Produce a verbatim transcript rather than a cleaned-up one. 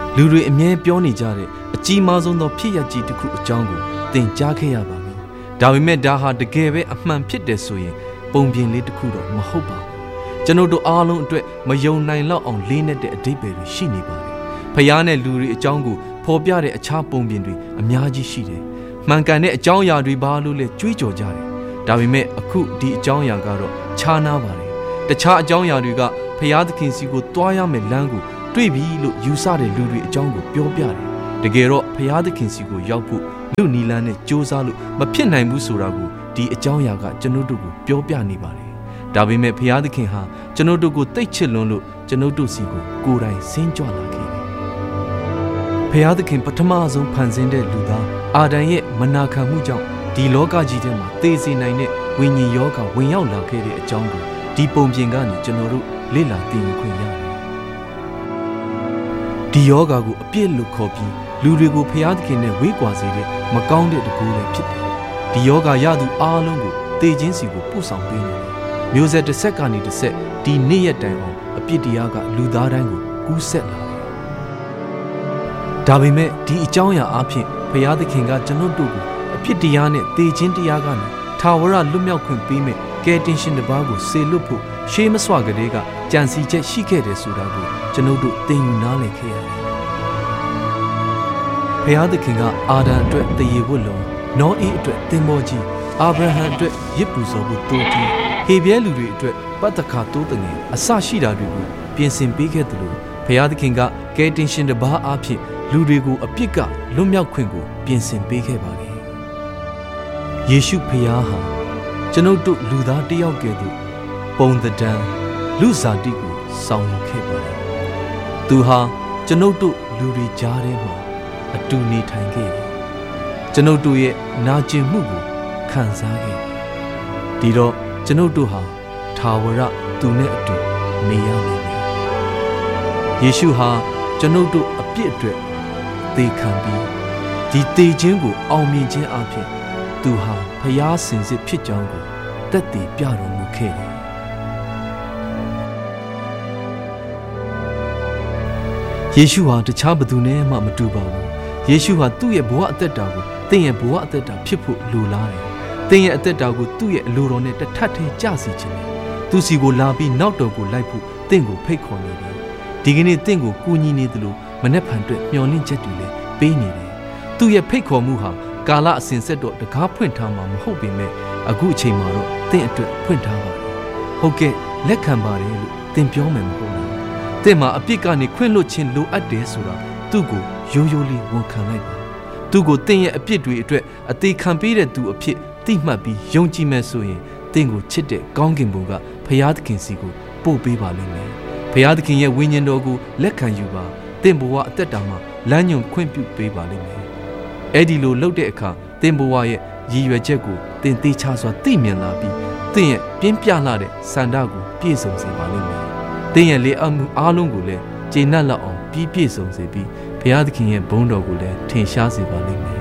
လူတွေအမြဲပြောနေကြတဲ့အကြီးမားဆုံးသောဖြစ်ရပ်ကြီးတစ်ခုအကြောင်းကိုသင်ကြားခဲ့ရပါပြီ။ဒါပေမဲ့ဒါဟာတကယ်ပဲအမှန်ဖြစ်တယ်ဆိုရင်ပုံပြင်လေးတစ်ခုတော့မဟုတ်ပါဘူး။ကျွန်တော်တို့အားလုံးအတွက်မယုံနိုင်လောက်အောင်လေးနက်တဲ့အဓိပ္ပာယ်တွေရှိနေပါတယ်။ဖခင်နဲ့လူတွေအကြောင်းကိုဖော်ပြတဲ့အခြားပုံပြင်တွေအများကြီးရှိတယ်။မှန်ကန်တဲ့အကြောင်းအရာတွေဘာလို့လဲကြွေးကြော်ကြတယ်။ဒါပေမဲ့အခုဒီအကြောင်းအရာကတော့ခြားနားပါတယ်။တခြားအကြောင်းအရာတွေကဖခင်သခင်စီကိုတွားရမယ်လမ်းကိုတွေ့ပြီလို့ယူဆတဲ့လူတွေအကြောင်းကိုပြောပြတယ်။တကယ်တော့ဖခင်သခင်စီကိုရောက်ဖို့လူနီလန်းနဲ့ကြိုးစားလို့မဖြစ်နိုင်ဘူးဆိုတာကိုဒီအကြောင်းအရာကကျွန်တော်တို့ကိုပြောပြနေပါတယ်။ဒါပေမဲ့ဖခင်သခင်ဟာကျွန်တော်တို့ကိုတိတ်ချစ်လွန်းလို့ကျွန်တော်တို့စီကိုကိုယ်တိုင်ဆင်းကြွလာခဲ့တယ်။ဖခင်သခင်ပထမဆုံးဖန်ဆင်းတဲ့လူသားအာဒံရဲ့မနာခံမှုကြောင့်ဒီလောကကြီးထဲမှာသေစေနိုင်တဲ့ဝိညာဉ်ယောဂဝင်ရောက်လာခဲ့တဲ့အကြောင်းကိုဒီပုံပြင်ကနေကျွန်တော်တို့လေ့လာသိယူခွင့်ရတယ်။ဒီယောဂကိုအပြစ်လို့ခေါ်ပြီးလူတွေကိုဖျားသခင်နဲ့ဝေးကွာစေတဲ့မကောင်းတဲ့တကူလည်းဖြစ်တယ်။ဒီယောဂရသူအားလုံးကိုတေခြင်းစီကိုပို့ဆောင်ပေးနေတယ်။မျိုးဆက်တစ်ဆက်ကနေတစ်ဆက်ဒီနေ့ရက်တိုင်အောင်အပြစ်တရားကလူသားတိုင်းကိုကူးဆက်လာတယ်။ဒါပေမဲ့ဒီအကြောင်းအရာအဖြစ်ဖျားသခင်ကကျွန်တော်တို့ကိုအပြစ်တရားနဲ့တေခြင်းတရားကနေထာဝရလွတ်မြောက်ခွင့်ပေးမဲ့ကယ်တင်ရှင်တစ်ပါးကိုစေလွတ်ဖို့ရှေးမစွာကလေးကကြံစီချက်ရှိခဲ့တယ်ဆိုတာကိုကျွန်တော်တို့သင်ယူနားလည်ခဲ့ရတယ်။ဖျားသခင်ကအာဒံအတွက်တရေဝတ်လုံး၊နောအေးအတွက်သင်္ဘောကြီး၊အာဗြဟံအတွက်ရစ်ပူဇော်ဖို့တိုးကြီး၊ဟေဘဲလူတွေအတွက်ပတ်သက်ခါတိုးတငယ်အစရှိတာတွေကိုပြင်ဆင်ပေးခဲ့တယ်လို့ဖျားသခင်ကကယ်တင်ရှင်တစ်ပါးအဖြစ်လူတွေကိုအပြစ်ကလွတ်မြောက်ခွင့်ကိုပြင်ဆင်ပေးခဲ့ပါတယ်။ယေရှုဖျားဟာကျွန်ုပ်တို့လူသားတစ်ယောက်ကဲ့သို့ပုံသဏ္ဍာန်လူစားတိကိုဆောင်ယူခဲ့ပါတယ်။သူဟာကျွန်ုပ်တို့လူတွေကြားထဲမှာအတူနေထိုင်ခဲ့တယ်။ကျွန်ုပ်တို့ရဲ့နာကျင်မှုကိုခံစားခဲ့တယ်။ဒီတော့ကျွန်ုပ်တို့ဟာထာဝရသူနဲ့အတူနေရမယ်။ယေရှုဟာကျွန်ုပ်တို့အပြစ်အတွက်သေခံပြီးဒီသေခြင်းကိုအောင်မြင်ခြင်းအပြင်သူဟာဖျားစင်စစ်ဖြစ်ကြောင်းကိုသက်သေပြတော်မူခဲ့တယ်။ယေရှုဟာတခြားဘသူနဲ့မှမတူပါဘူး။ယေရှုဟာသူ့ရဲ့ဘဝအသက်တာကိုသင်ရဲ့ဘဝအသက်တာဖြစ်ဖို့လိုလားတယ်။သင်ရဲ့အသက်တာကိုသူ့ရဲ့အလိုတော်နဲ့တစ်ထပ်ထဲကျစေခြင်းနဲ့သူစီကိုလာပြီးနောက်တော်ကိုလိုက်ဖို့သင်ကိုဖိတ်ခေါ်နေတယ်။ဒီကနေ့သင်ကိုကူညီနေသလိုမနှက်ဖန်အတွက်မျှော်လင့်ချက်တွေလည်းပေးနေတယ်။သူ့ရဲ့ဖိတ်ခေါ်မှုဟာကာလအစဉ်ဆက်တော့တကားဖွင့်ထားမှာမဟုတ်ပေမဲ့အခုအချိန်မှာတော့သင်အတွက်ဖွင့်ထားပါတယ်။ဟုတ်ကဲ့လက်ခံပါတယ်လို့သင်ပြောမယ်မဟုတ်လား။သင်မှာအပြစ်ကနေခွင့်လွတ်ခြင်းလိုအပ်တယ်ဆိုတာသူ့ကိုရိုးရိုးလေးဝန်ခံလိုက်ပါ။သူ့ကိုသင်ရဲ့အပြစ်တွေအတွက်အသေးခံပေးတဲ့သူအဖြစ်သိမှတ်ပြီးယုံကြည်မယ်ဆိုရင်သင်ကိုချစ်တဲ့ကောင်းကင်ဘုံကဖျားသခင်စီကိုပို့ပေးပါလိမ့်မယ်။ဖျားသခင်ရဲ့ဝိညာဉ်တော်ကိုလက်ခံယူပါသင်ဘဝအသက်တာမှာလမ်းညွန်ခွင့်ပြုပေးပါလိမ့်မယ်။အဲ့ဒီလိုလုပ်တဲ့အခါသင်ဘဝရဲ့ရည်ရွယ်ချက်ကိုသင်သိချစွာသိမြင်လာပြီးသင်ရဲ့ပြင်းပြလာတဲ့စန္ဒကိုပြည့်စုံစေပါလိမ့်မယ်။သင်ရဲ့လေအမှုအားလုံးကိုလည်းကျေနပ်လောက်အောင်ပြီးပြည့်စုံစေပြီးဘုရားသခင်ရဲ့ဘုန်းတော်ကိုလည်းထင်ရှားစေပါလိမ့်မယ်